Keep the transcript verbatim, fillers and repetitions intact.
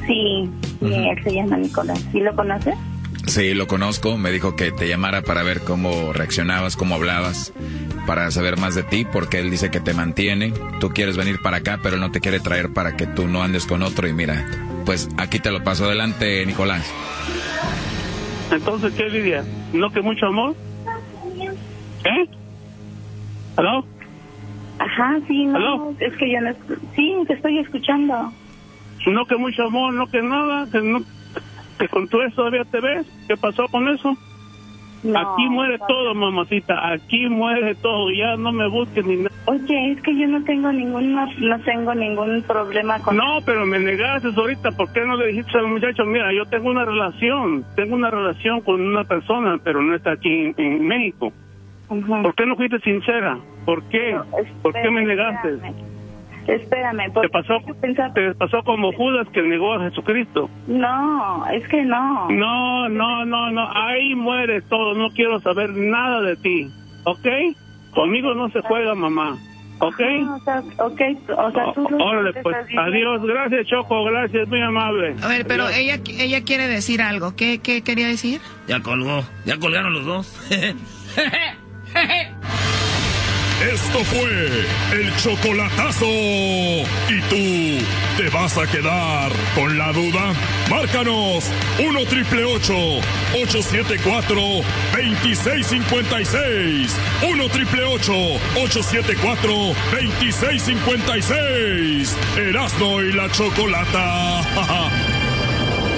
Sí, sí, Uh-huh. él se llama Nicolás. ¿Sí lo conoces? Sí, lo conozco. Me dijo que te llamara para ver cómo reaccionabas, cómo hablabas, para saber más de ti, porque él dice que te mantiene. Tú quieres venir para acá, pero él no te quiere traer para que tú no andes con otro. Y mira, pues aquí te lo paso. Adelante, Nicolás. Entonces, ¿qué, Lidia? ¿No que mucho amor? ¿Eh? ¿Aló? Ajá, sí, no, ¿Aló? es que yo no... Sí, te estoy escuchando. No que mucho amor, no que nada, que, no, que con tu eso todavía te ves. ¿Qué pasó con eso? No, aquí muere no. todo, mamacita, aquí muere todo, ya no me busques ni nada. Oye, es que yo no tengo ningún, no, no tengo ningún problema con... No, pero me negaste ahorita, ¿por qué no le dijiste al muchacho, mira, yo tengo una relación, tengo una relación con una persona, pero no está aquí en, en México? Ujú. ¿Por qué no fuiste sincera? ¿Por qué? No, ¿Por qué me negaste? Espérame, espérame ¿Te porque pasó, yo pensaba... te pasó como Judas que negó a Jesucristo? No, es que no. No, no, no, no, ahí muere todo, no quiero saber nada de ti, ¿ok? Conmigo no se juega, mamá, ¿ok? No, o sea, ok, o sea, tú... Ó- Órale, te pues, estás diciendo- adiós, gracias, Choco, gracias, muy amable. A ver, pero Adiós. ella ella quiere decir algo. ¿Qué, qué quería decir? Ya colgó, ya colgaron los dos. Esto fue el chocolatazo. ¿Y tú te vas a quedar con la duda? Márcanos uno triple ocho, ocho siete cuatro, dos seis cinco seis. uno triple ocho, ocho siete cuatro, dos seis cinco seis. Erasmo y la Chocolata.